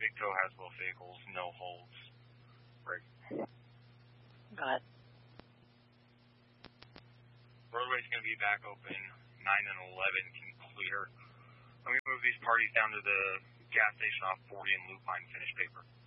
Big Toe Haswell vehicles, no holds. Break. Got it. Roadway's going to be back open. 9 and 11 can clear. Let me move these parties down to the gas station off 40 and Lupine, finish paper.